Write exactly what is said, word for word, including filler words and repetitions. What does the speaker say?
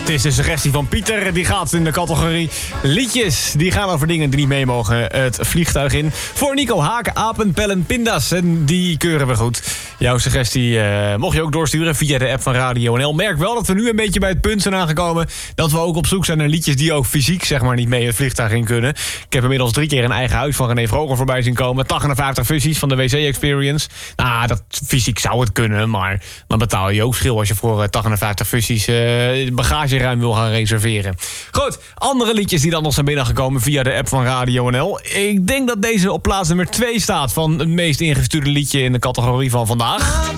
is de suggestie van Pieter. Die gaat in de categorie liedjes. Die gaan over dingen die niet mee mogen het vliegtuig in. Voor Nico Haak, apen, pellen, pinda's. En die keuren we goed. Jouw suggestie uh, mocht je ook doorsturen via de app van Radio N L. Merk wel dat we nu een beetje bij het punt zijn aangekomen dat we ook op zoek zijn naar liedjes die ook fysiek zeg maar niet mee het vliegtuig in kunnen. Ik heb inmiddels drie keer een eigen huis van René Vroger voorbij zien komen. tachtenvijftig fusies van de W C Experience. Nou, dat fysiek zou het kunnen, maar dan betaal je ook schil als je voor uh, tachtenvijftig fusies uh, bagageruim wil gaan reserveren. Goed, andere liedjes die dan nog zijn binnengekomen via de app van Radio N L. Ik denk dat deze op plaats nummer twee staat van het meest ingestuurde liedje in de categorie van vandaag.